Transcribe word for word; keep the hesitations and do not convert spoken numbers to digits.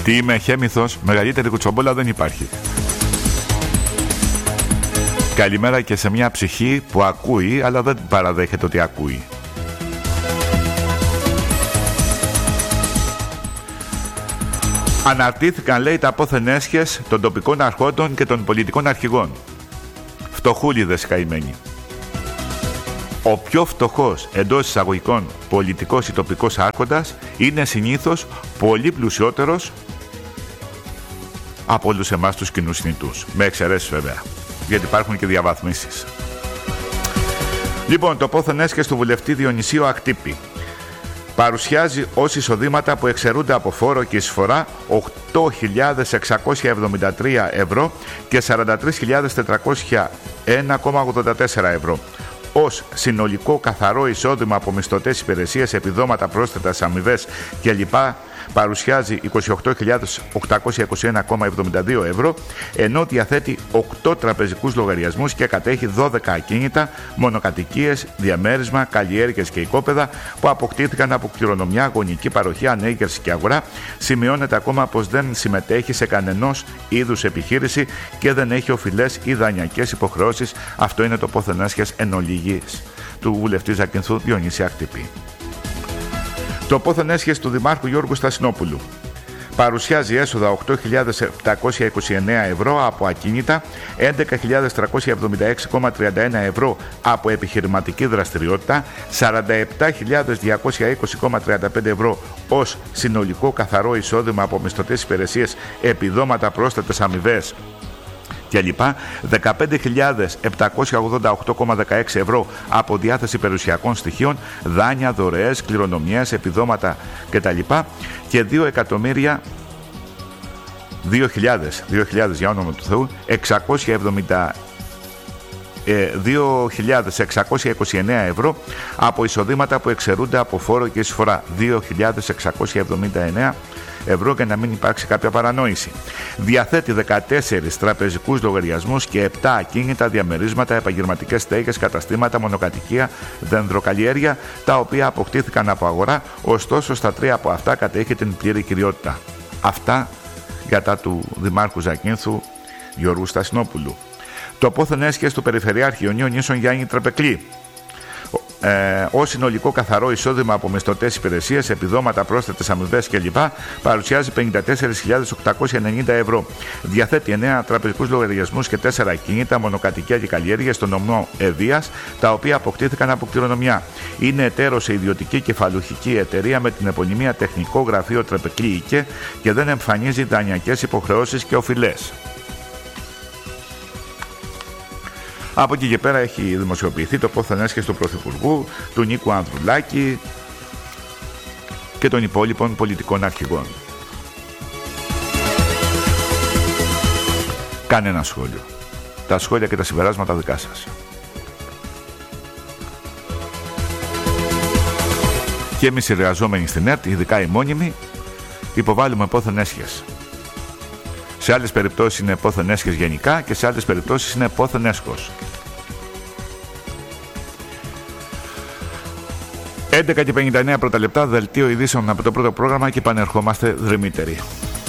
Τι είμαι, Χέμηθος, μεγαλύτερη κουτσομπόλα δεν υπάρχει. Καλημέρα και σε μια ψυχή που ακούει, αλλά δεν παραδέχεται ότι ακούει. Αναρτήθηκαν, λέει, τα πόθεν έσχες των τοπικών αρχόντων και των πολιτικών αρχηγών. Φτωχούλιδες καημένοι. Ο πιο φτωχός εντός εισαγωγικών πολιτικός ή τοπικός άρχοντας είναι συνήθως πολύ πλουσιότερος από όλους εμάς τους κοινούς συνητούς. Με εξαιρέσεις βέβαια, γιατί υπάρχουν και διαβαθμίσεις. Λοιπόν, το πόθεν έσχες του βουλευτή Διονυσίου Ακτύπη παρουσιάζει ως εισοδήματα που εξαιρούνται από φόρο και εισφορά οκτώ χιλιάδες εξακόσια εβδομήντα τρία ευρώ και σαράντα τρεις χιλιάδες τετρακόσια ένα κόμμα ογδόντα τέσσερα ευρώ. Ως συνολικό καθαρό εισόδημα από μισθωτές υπηρεσίες, επιδόματα, πρόσθετες αμοιβές κλπ. Παρουσιάζει είκοσι οκτώ χιλιάδες οκτακόσια είκοσι ένα κόμμα εβδομήντα δύο ευρώ, ενώ διαθέτει οκτώ τραπεζικούς λογαριασμούς και κατέχει δώδεκα ακίνητα, μονοκατοικίες, διαμέρισμα, καλλιέργειες και οικόπεδα που αποκτήθηκαν από κληρονομιά, γονική παροχή, ανέγερση και αγορά. Σημειώνεται ακόμα πως δεν συμμετέχει σε κανενός είδους επιχείρηση και δεν έχει οφειλές ή δανειακές υποχρεώσεις. Αυτό είναι το πόθεν έσχες εν ολίγης του βουλευτή Ζακυνθού Διονύση Ακτύπη. Το πόθεν έσχες του Δημάρχου Γιώργου Στασινόπουλου παρουσιάζει έσοδα οκτώ χιλιάδες επτακόσια είκοσι εννέα ευρώ από ακίνητα, έντεκα χιλιάδες τριακόσια εβδομήντα έξι κόμμα τριάντα ένα ευρώ από επιχειρηματική δραστηριότητα, σαράντα επτά χιλιάδες διακόσια είκοσι κόμμα τριάντα πέντε ευρώ ως συνολικό καθαρό εισόδημα από μισθωτές υπηρεσίες, επιδόματα, πρόσθετες αμοιβές κλπ. δεκαπέντε χιλιάδες επτακόσια ογδόντα οκτώ κόμμα δεκαέξι ευρώ από διάθεση περιουσιακών στοιχείων, δάνεια, δωρεές, κληρονομιές, επιδόματα κτλ. Και δύο εκατομμύρια, δύο χιλιάδες, δύο χιλιάδες για όνομα του Θεού, εξακόσια εβδομήντα δύο χιλιάδες εξακόσια είκοσι εννέα ευρώ από εισοδήματα που εξαιρούνται από φόρο και εισφορά. δύο χιλιάδες εξακόσια εβδομήντα εννέα ευρώ, για να μην υπάρξει κάποια παρανόηση. Διαθέτει δεκατέσσερις τραπεζικούς λογαριασμούς και επτά ακίνητα, διαμερίσματα, επαγγελματικές στέγες, καταστήματα, μονοκατοικία, δενδροκαλλιέργεια, τα οποία αποκτήθηκαν από αγορά, ωστόσο στα τρία από αυτά κατέχει την πλήρη κυριότητα. Αυτά για τα του Δημάρχου Ζακύνθου Γιώργου Στασινόπουλου. Το πόθεν έσχες του Περιφερειάρχη Ιωνίων Νήσων Γιάννη Τραπεκλή. Ε, ως συνολικό καθαρό εισόδημα από μισθωτές υπηρεσίες, επιδόματα, πρόσθετες αμοιβές κλπ. Παρουσιάζει πενήντα τέσσερις χιλιάδες οκτακόσια ενενήντα ευρώ. Διαθέτει εννέα τραπεζικούς λογαριασμούς και τέσσερα ακίνητα, μονοκατοικία και καλλιέργεια στο νομό Ευβίας, τα οποία αποκτήθηκαν από κληρονομιά. Είναι εταίρος σε ιδιωτική κεφαλουχική εταιρεία με την επωνυμία Τεχνικό Γραφείο Τραπεκλή ΙΚΕ και δεν εμφανίζει δανειακές υποχρεώσεις και οφειλές. Από εκεί και πέρα έχει δημοσιοποιηθεί το πόθεν έσχες του Πρωθυπουργού, του Νίκου Ανδρουλάκη και των υπόλοιπων πολιτικών αρχηγών. Κάνε ένα σχόλιο. Τα σχόλια και τα συμπεράσματα δικά σας. Και εμείς οι εργαζόμενοι στην ΕΡΤ, ειδικά οι μόνιμοι, υποβάλλουμε πόθεν έσχες. Σε άλλες περιπτώσεις είναι πόθεν έσχες γενικά και σε άλλες περιπτώσεις είναι πόθεν έσχος. έντεκα και πενήντα εννέα πρώτα λεπτά, δελτίο ειδήσεων από το πρώτο πρόγραμμα και επανερχόμαστε δρυμύτεροι.